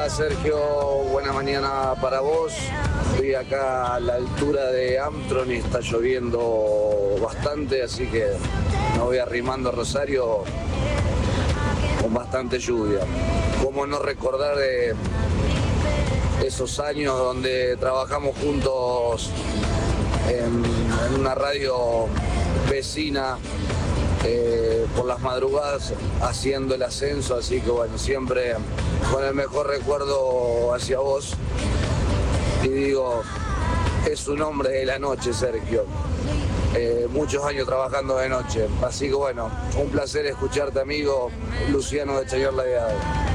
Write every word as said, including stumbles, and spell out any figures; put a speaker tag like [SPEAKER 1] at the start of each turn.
[SPEAKER 1] Hola Sergio, buena mañana para vos. Estoy acá a la altura de Armstrong y está lloviendo bastante, así que me voy arrimando a Rosario con bastante lluvia. ¿Cómo no recordar de esos años donde trabajamos juntos en, en una radio vecina eh, por las madrugadas haciendo el ascenso? Así que bueno, siempre con el mejor recuerdo hacia vos. Y digo, es un hombre de la noche, Sergio. Eh, muchos años trabajando de noche. Así que bueno, un placer escucharte, amigo Luciano de Chañar Ladeado.